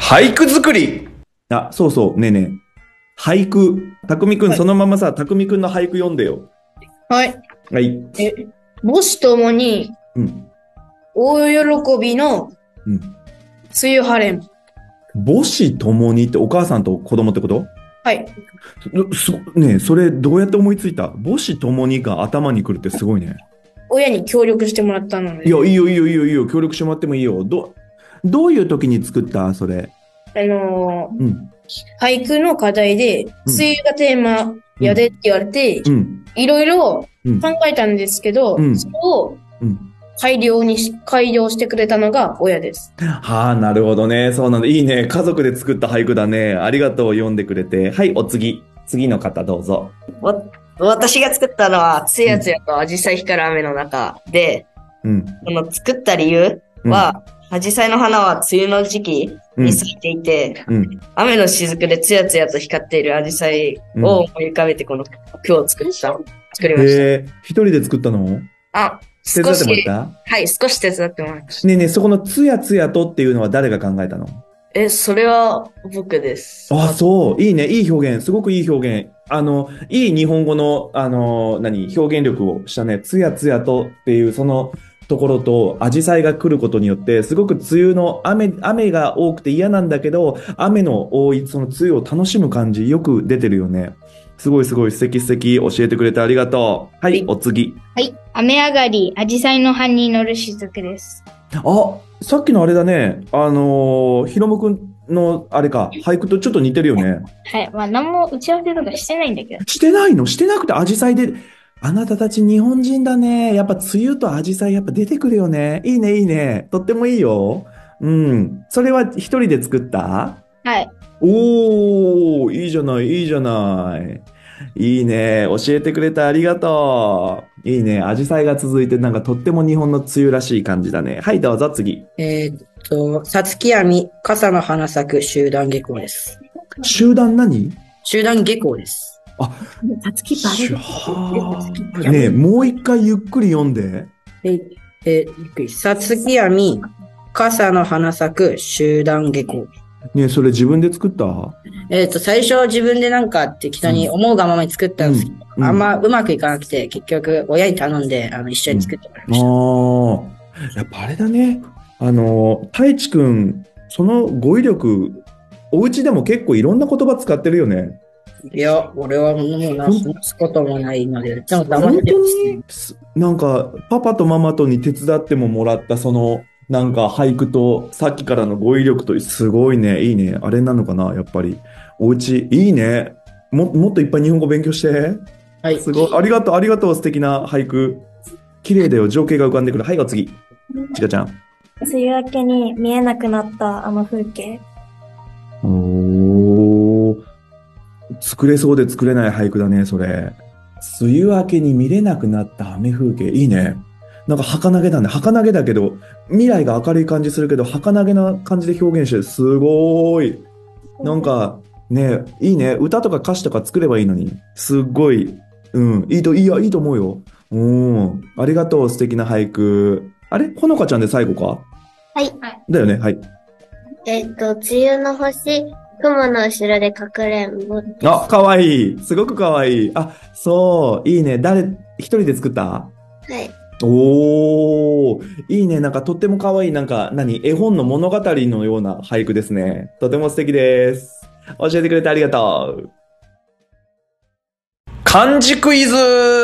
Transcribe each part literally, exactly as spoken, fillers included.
俳句作り。あ、そうそう、ねえねえ。俳句。たくみくん、 はいそのままさ、たくみくんの俳句読んでよ。 はい。 はい。 え、母子ともにうん。 大喜びのうん。 梅雨晴れん。 母子ともにってお母さんと子供ってこと？ はい。 す、ねえ、それどうやって思いついた？母子ともにが頭に来るってすごいね。 親に協力してもらったので。 いや、いいよいいよいいよいいよ。協力してもらってもいいよ。ど、どういう時に作ったそれ？ あのー、 うん。 俳句の課題で、 うん梅雨がテーマやでって言われて、 うん。 いろいろうん。 考えたんですけど、 うんそれをうん。 改良にし、改良してくれたのが親です。 はあ、なるほどね。そうなんだ。いいね。家族で作った俳句だね。ありがとう。読んでくれて。はい、お次。次の方どうぞ。 わ、私が作ったのは、つやつやとアジサイ光る雨の中で、 うん。 この作った理由は、アジサイの花は梅雨の時期に咲いていて、 うん。 雨の雫でつやつやと光っているアジサイを思い浮かべてこの句を作った、作りました。 へえ、一人で作ったの？ あ、 手伝って少し、 もらっはい、少し手伝ってもらいました。 ねえねえ、そこのつやつやとっていうのは誰が考えたの？ え、それは僕です。 あ、そう。いいね。いい表現。すごくいい表現。あの、いい日本語の、あの、何、表現力をしたね。つやつやとっていう、そのところと、アジサイが来ることによって、すごく梅雨の雨、雨が多くて嫌なんだけど、雨の多い、その梅雨を楽しむ感じ、よく出てるよね。すごいすごい素敵素敵。教えてくれてありがとう。はい、 はいお次。 はい。雨上がり、アジサイの葉に乗る雫です。 あ、さっきのあれだね。あのー、ひろむくんの、あれか、俳句とちょっと似てるよね。 はい。まあ、何も打ち合わせとかしてないんだけど。 してないの？してなくてアジサイで、あなたたち日本人だね。やっぱ梅雨とアジサイやっぱ出てくるよね。いいね、いいね。とってもいいよ。うん。それは一人で作った？ はい。 おー、いいじゃない、いいじゃない。いいね。教えてくれてありがとう。いいね。アジサイが続いてなんかとっても日本の梅雨らしい感じだね。はい、どうぞ次。 えーっと、さつきやみ、傘の花咲く集団下校です。 集団何？ 集団下校です。 あ、 さつきバレる。 はあ。ねえ、もう一回ゆっくり読んで。 え、え、ゆっくり。さつきやみ、傘の花咲く集団下校。 ねえ、それ自分で作った？ えーっと、最初自分でなんか適当に思うがままに作ったんですけど、 うんあんまうまくいかなくて、結局親に頼んで、あの、一緒に作ってもらいました。 ああ、やっぱあれだね。あの、太一くん、その語彙力、お家でも結構いろんな言葉使ってるよね。 いや、俺はもうな、話すこともないので、でも黙本当ってます。 にすなんか、パパとママとに手伝ってももらったその、なんか俳句と、さっきからの語彙力と、すごいね、いいね。あれなのかな、やっぱり。お家、いいね。も、もっといっぱい日本語勉強して。 はい。 すごい。ありがとう、ありがとう、素敵な俳句。綺麗だよ、情景が浮かんでくる。はい、お次。ちかちゃん。 梅雨明けに見えなくなったあの風景。 おー。作れそうで作れない俳句だね、それ。梅雨明けに見れなくなった雨風景。いいね。なんか儚げだね。儚げだけど、未来が明るい感じするけど、儚げな感じで表現してる。すごーい。なんか、ね、いいね。歌とか歌詞とか作ればいいのに。すっごい。うん。いいと、いいや、いいと思うよ。うん。ありがとう、素敵な俳句。あれほのかちゃんで最後か？ はい。 だよね。はい。 えっと、梅雨の星、雲の後ろでかくれんぼです。 あ、かわいい。すごくかわいい。あ、そう。いいね。誰、一人で作った？ はい。 おー。いいね。なんかとってもかわいい。なんか、何絵本の物語のような俳句ですね。とても素敵です。教えてくれてありがとう。漢字クイズ !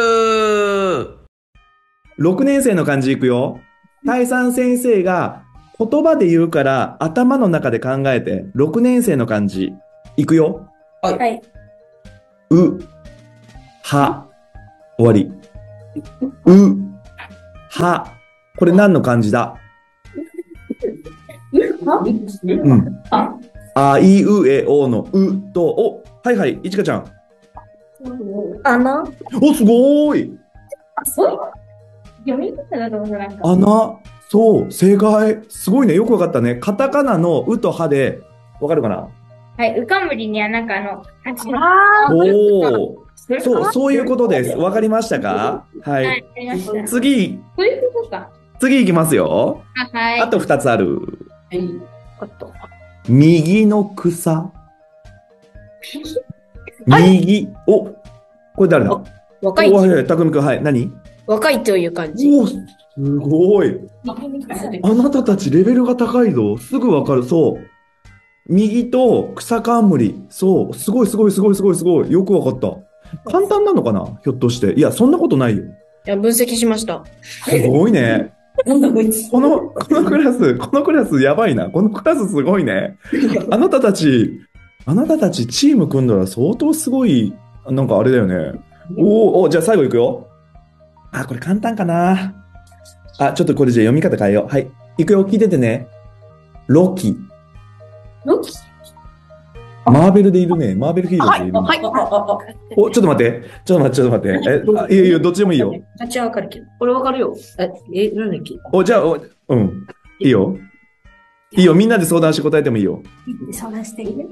ろく 年生の漢字いくよ。大三先生が言葉で言うから頭の中で考えて、ろくねん生の漢字いくよ。 はい。 う、は、終わり。う、は、これ何の漢字だ？うん。あいうえおのうと、お、はいはい、いちかちゃん。 穴お、すごーい。 読み方だと思うなんか。 穴、そう、正解。すごいね、よくわかったね。カタカナのうとはで、わかるかな？ はい。うかんむりにはなんかあの、 あおー。そう、そういうことです。わかりましたか？ははい。 い。 わかりました。 次、 そういうことか。 次いきますよ。 あ、はい。 あとふたつある。 はい。 あと。 右の草。 はい右。お、これ誰だ？ 若いお、はいはい、たくみくん、はい。何？ 若いという感じ。 お、すごい。あなたたちレベルが高いぞ。すぐわかる。そう。右と草冠。そう。すごいすごいすごいすごいすごい。よくわかった。簡単なのかな？ひょっとして。いや、そんなことないよ。 いや、分析しました。 すごいね。 なんだこいつ。 この、このクラス、このクラスやばいな。このクラスすごいね。あなたたち、あなたたちチーム組んだら相当すごい、なんかあれだよね。おーお、じゃあ最後いくよ。あ、これ簡単かな。あ、ちょっとこれじゃあ読み方変えよう。はい。いくよ、聞いててね。ロキ。 ロキマーベルでいるね。マーベルヒーローでいるね。 はい。 お、ちょっと待って。ちょっと待って、ちょっと待って。え、あいいよいいよ、どっちでもいいよ。 あっちはわかるけど。これわかるよ。え、え、なんだっけ？ お、じゃあ、おうん。いいよ。いいよ、みんなで相談して答えてもいいよ。 相談していい？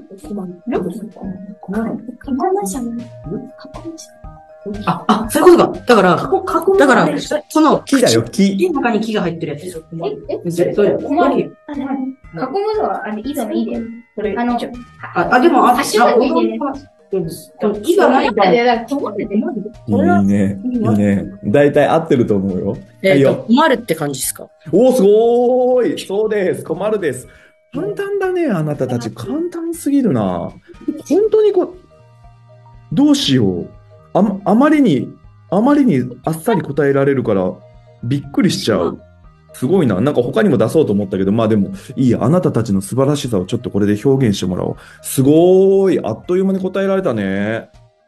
あ、あ、そういうことか。だから、だから、この、 木だよ、木。 木の中に木が入ってるやつでしょ。 え、 え、それ、それ、 困るよ。囲むのは、あの、いいのいいで。 それ、 あの、 あ、あ、でも、あ、 足が見えるでも木がないから。 いや、だから困ってて。 いいね。いいね。大体合ってると思うよ。 えっと、 いいよ。 困るって感じですか？ おー、すごーい。そうです。困るです。簡単だね、あなたたち。簡単すぎるな。本当にこう、どうしよう。あま、あまりに、あまりにあっさり答えられるから、びっくりしちゃう。すごいな。なんか他にも出そうと思ったけど、まあでも、いいや。あなたたちの素晴らしさをちょっとこれで表現してもらおう。すごーい。あっという間に答えられたね。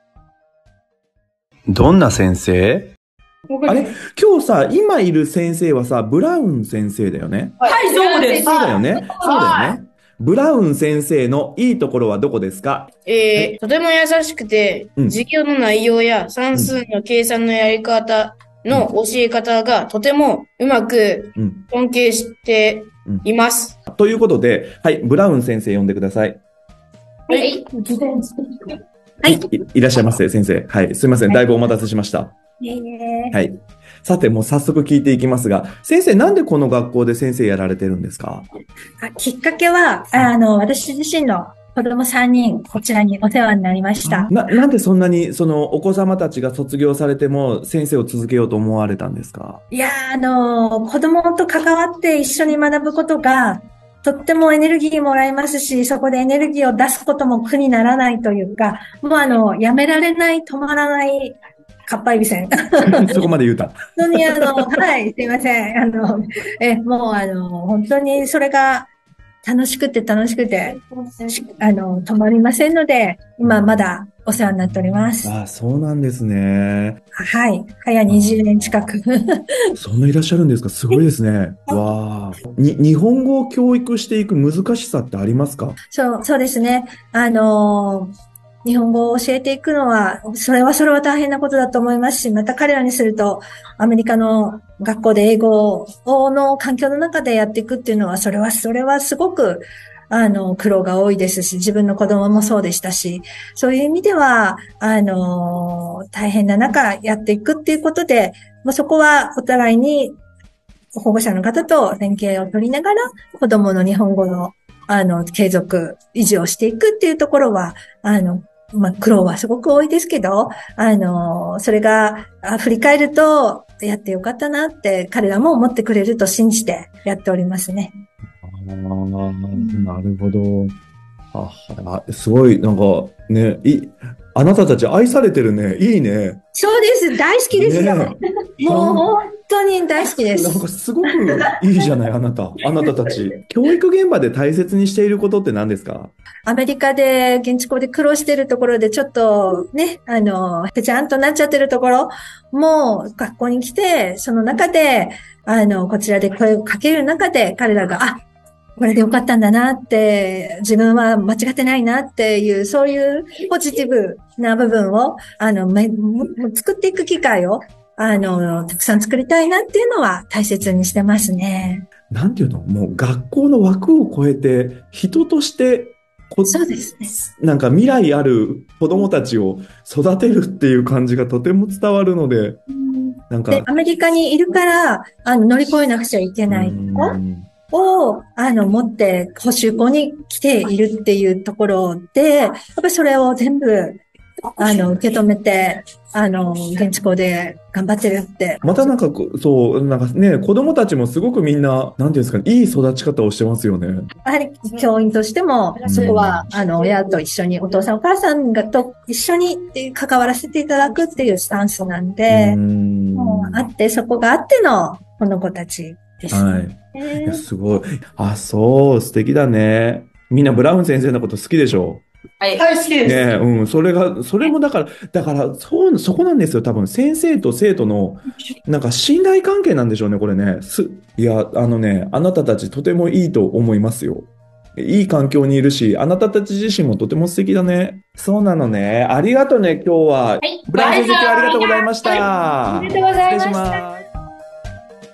どんな先生？あれ今日さ、今いる先生はさ、ブラウン先生だよね。 はい、そうです。 そうだよね。そうだよね。ブラウン先生のいいところはどこですか？ えー、とても優しくて、 うん授業の内容や算数の計算のやり方の教え方がとてもうまくうん。 尊敬しています。 ということで、はい、ブラウン先生呼んでください。 はい。 はい。い、いらっしゃいませ、先生。はい。すいません。だいぶお待たせしました。はい。さて、もう早速聞いていきますが、先生、なんでこの学校で先生やられてるんですか？ あきっかけは、あの、私自身の子供さんにん、こちらにお世話になりました。 な、なんでそんなに、その、お子様たちが卒業されても、先生を続けようと思われたんですか？ いやー、あの、子供と関わって一緒に学ぶことが、とってもエネルギーもらえますし、そこでエネルギーを出すことも苦にならないというか、もうあの、やめられない、止まらない、かっぱえびせん。 そこまで言うた。 本当にあの、はい、すいません。あの、え、もうあの、本当にそれが楽しくて楽しくて、しあの、止まりませんので、今まだお世話になっております。 ああ、そうなんですね。 はい。早にじゅうねん近く。 そんないらっしゃるんですか？すごいですね。わあ。に、日本語を教育していく難しさってありますか？ そう、そうですね。あのー日本語を教えていくのは、それはそれは大変なことだと思いますし、また彼らにすると、アメリカの学校で英語の環境の中でやっていくっていうのは、それは、それはすごく、あの、苦労が多いですし、自分の子供もそうでしたし、そういう意味では、あの、大変な中やっていくっていうことで、もうそこはお互いに保護者の方と連携を取りながら、子供の日本語の、あの、継続、維持をしていくっていうところは、あの、まあ、苦労はすごく多いですけど、あの、それが、あ振り返ると、やってよかったなって彼らも思ってくれると信じてやっておりますね。 ああ、なるほど。あ、あすごい、なんか、ね、い、あなたたち愛されてるね。いいね。 そうです。大好きですよ。 ねもう本当に大好きでなんかす。 すごくいいじゃない、あなた。あなたたち。教育現場で大切にしていることって何ですか？ アメリカで現地校で苦労してるところでちょっとね、あの、ぺちゃんとなっちゃってるところも学校に来て、その中で、あの、こちらで声をかける中で彼らが、あ、これでよかったんだなって、自分は間違ってないなっていう、そういうポジティブな部分を、あの、め作っていく機会を、あの、たくさん作りたいなっていうのは大切にしてますね。 なんていうの？もう学校の枠を超えて、人としてこ、 そうですね。 なんか未来ある子供たちを育てるっていう感じがとても伝わるので、なんか、 で、アメリカにいるから、あの、乗り越えなくちゃいけない。 うんを、あの、持って補習校に来ているっていうところで、やっぱりそれを全部、あの、受け止めて、あの、現地校で頑張ってるって。 またなんかこ、そう、なんかね、子供たちもすごくみんな、なんていうんですかね、いい育ち方をしてますよね。 やはり教員としても、そこは、あの、親と一緒に、お父さんお母さんがと一緒に関わらせていただくっていうスタンスなんで、もうあって、そこがあっての、この子たちです。 はい。いや、すごい。あ、そう、素敵だね。みんなブラウン先生のこと好きでしょ？ はい。 はい、好きです。 ねえ、うん、それが、それもだから、だから、そう、そこなんですよ。多分、先生と生徒の、なんか信頼関係なんでしょうね、これね。す、いや、あのね、あなたたちとてもいいと思いますよ。いい環境にいるし、あなたたち自身もとても素敵だね。そうなのね。ありがとうね、今日は。 はい、 ブラウン先生、今日はありがとうございました。 ありがとうございました失礼します。